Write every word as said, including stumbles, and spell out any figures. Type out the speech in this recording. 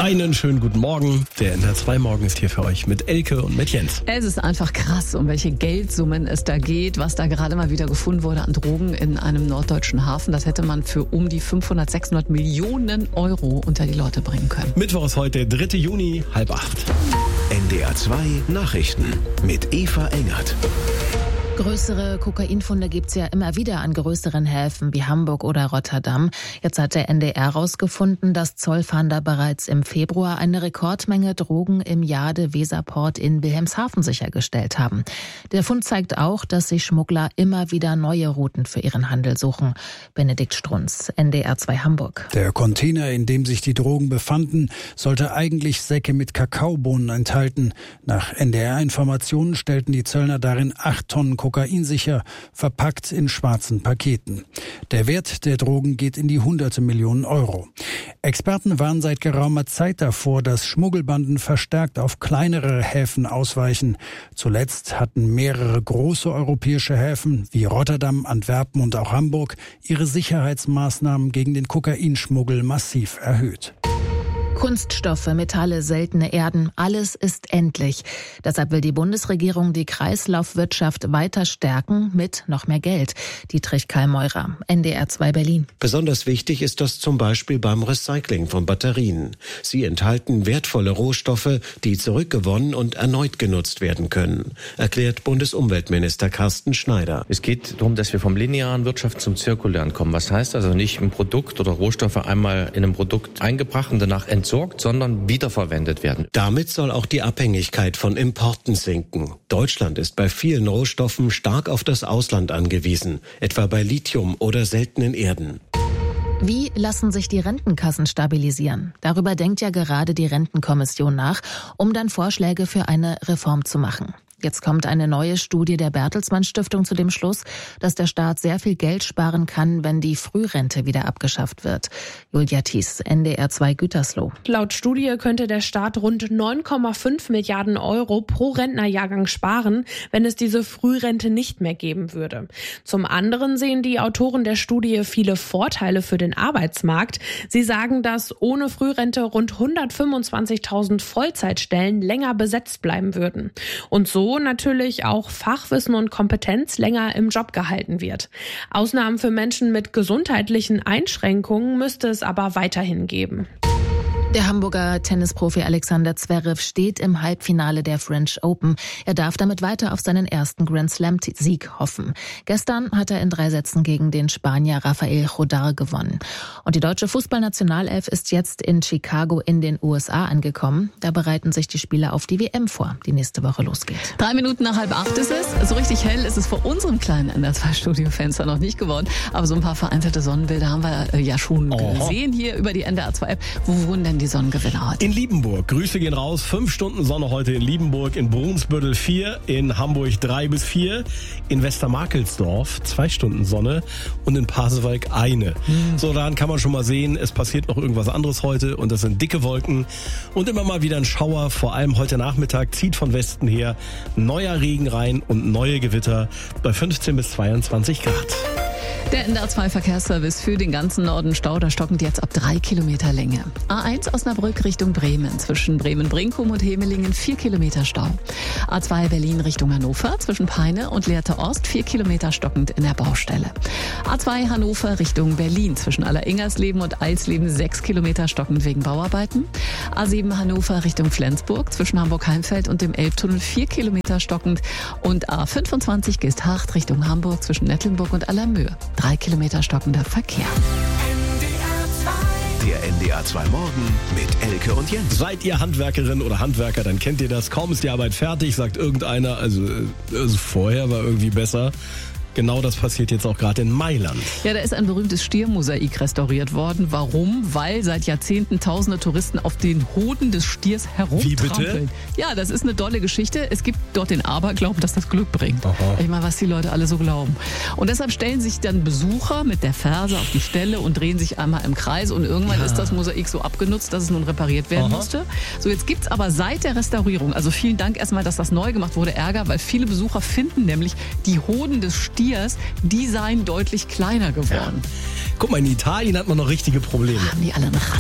Einen schönen guten Morgen. Der N D R zwei Morgen ist hier für euch mit Elke und mit Jens. Es ist einfach krass, um welche Geldsummen es da geht, was da gerade mal wieder gefunden wurde an Drogen in einem norddeutschen Hafen. Das hätte man für um die fünfhundert, sechshundert Millionen Euro unter die Leute bringen können. Mittwoch ist heute, der dritte Juni, halb acht. N D R zwei Nachrichten mit Eva Engert. Größere Kokainfunde gibt's ja immer wieder an größeren Häfen wie Hamburg oder Rotterdam. Jetzt hat der N D R herausgefunden, dass Zollfahnder bereits im Februar eine Rekordmenge Drogen im Jade-Weserport in Wilhelmshaven sichergestellt haben. Der Fund zeigt auch, dass sich Schmuggler immer wieder neue Routen für ihren Handel suchen. Benedikt Strunz, N D R zwei Hamburg. Der Container, in dem sich die Drogen befanden, sollte eigentlich Säcke mit Kakaobohnen enthalten. Nach N D R-Informationen stellten die Zöllner darin acht Tonnen Kokain sicher, verpackt in schwarzen Paketen. Der Wert der Drogen geht in die hunderte Millionen Euro. Experten warnen seit geraumer Zeit davor, dass Schmuggelbanden verstärkt auf kleinere Häfen ausweichen. Zuletzt hatten mehrere große europäische Häfen wie Rotterdam, Antwerpen und auch Hamburg ihre Sicherheitsmaßnahmen gegen den Kokainschmuggel massiv erhöht. Kunststoffe, Metalle, seltene Erden, alles ist endlich. Deshalb will die Bundesregierung die Kreislaufwirtschaft weiter stärken mit noch mehr Geld. Dietrich Kallmeurer, N D R zwei Berlin. Besonders wichtig ist das zum Beispiel beim Recycling von Batterien. Sie enthalten wertvolle Rohstoffe, die zurückgewonnen und erneut genutzt werden können, erklärt Bundesumweltminister Carsten Schneider. Es geht darum, dass wir vom linearen Wirtschaft zum zirkulären kommen. Was heißt also nicht ein Produkt oder Rohstoffe einmal in einem Produkt eingebracht und danach entsorgt, sondern wiederverwendet werden. Damit soll auch die Abhängigkeit von Importen sinken. Deutschland ist bei vielen Rohstoffen stark auf das Ausland angewiesen, etwa bei Lithium oder seltenen Erden. Wie lassen sich die Rentenkassen stabilisieren? Darüber denkt ja gerade die Rentenkommission nach, um dann Vorschläge für eine Reform zu machen. Jetzt kommt eine neue Studie der Bertelsmann Stiftung zu dem Schluss, dass der Staat sehr viel Geld sparen kann, wenn die Frührente wieder abgeschafft wird. Julia Thies, N D R zwei Gütersloh. Laut Studie könnte der Staat rund neun Komma fünf Milliarden Euro pro Rentnerjahrgang sparen, wenn es diese Frührente nicht mehr geben würde. Zum anderen sehen die Autoren der Studie viele Vorteile für den Arbeitsmarkt. Sie sagen, dass ohne Frührente rund hundertfünfundzwanzigtausend Vollzeitstellen länger besetzt bleiben würden. Und so natürlich auch Fachwissen und Kompetenz länger im Job gehalten wird. Ausnahmen für Menschen mit gesundheitlichen Einschränkungen müsste es aber weiterhin geben. Der Hamburger Tennisprofi Alexander Zverev steht im Halbfinale der French Open. Er darf damit weiter auf seinen ersten Grand-Slam-Sieg hoffen. Gestern hat er in drei Sätzen gegen den Spanier Rafael Jodar gewonnen. Und die deutsche Fußballnationalelf ist jetzt in Chicago in den U S A angekommen. Da bereiten sich die Spieler auf die W M vor, die nächste Woche losgeht. Drei Minuten nach halb acht ist es. So richtig hell ist es vor unserem kleinen N D R zwei Studiofenster noch nicht geworden. Aber so ein paar vereinzelte Sonnenbilder haben wir ja schon Oho. gesehen hier über die N D R zwei App. Wo wohnen denn die Sonnengewinner heute? In Liebenburg. Grüße gehen raus. Fünf Stunden Sonne heute in Liebenburg, in Brunsbüttel vier, in Hamburg drei bis vier, in Westermarkelsdorf zwei Stunden Sonne und in Pasewalk eine. Mhm. So, daran kann man schon mal sehen, es passiert noch irgendwas anderes heute und das sind dicke Wolken und immer mal wieder ein Schauer. Vor allem heute Nachmittag zieht von Westen her neuer Regen rein und neue Gewitter bei fünfzehn bis zweiundzwanzig Grad. Der N D R zwei Verkehrsservice für den ganzen Norden Stau, da stockend jetzt ab drei Kilometer Länge. A eins Osnabrück Richtung Bremen, zwischen Bremen-Brinkum und Hemelingen vier Kilometer Stau. A zwei Berlin Richtung Hannover, zwischen Peine und Lehrte Ost vier Kilometer stockend in der Baustelle. A zwei Hannover Richtung Berlin, zwischen Alleringersleben und Eilsleben sechs Kilometer stockend wegen Bauarbeiten. A sieben Hannover Richtung Flensburg, zwischen Hamburg-Heimfeld und dem Elbtunnel vier Kilometer stockend. Und A fünfundzwanzig Geesthacht Richtung Hamburg, zwischen Nettlenburg und Allermöhe. Drei Kilometer stockender Verkehr. Der N D R zwei Morgen mit Elke und Jens. Seid ihr Handwerkerin oder Handwerker, dann kennt ihr das. Kaum ist die Arbeit fertig, sagt irgendeiner, also, also vorher war irgendwie besser. Genau das passiert jetzt auch gerade in Mailand. Ja, da ist ein berühmtes Stiermosaik restauriert worden. Warum? Weil seit Jahrzehnten tausende Touristen auf den Hoden des Stiers herumtrampeln. Wie bitte? Ja, das ist eine dolle Geschichte. Es gibt dort den Aberglauben, dass das Glück bringt. Aha. Ich meine, was die Leute alle so glauben. Und deshalb stellen sich dann Besucher mit der Ferse auf die Stelle und drehen sich einmal im Kreis. Und irgendwann ja. ist das Mosaik so abgenutzt, dass es nun repariert werden Aha. musste. So, jetzt gibt's aber seit der Restaurierung, also vielen Dank erstmal, dass das neu gemacht wurde, Ärger, weil viele Besucher finden nämlich die Hoden des Stiers Stiers, die seien deutlich kleiner geworden. Ja. Guck mal, in Italien hat man noch richtige Probleme. Haben die alle einen Rat?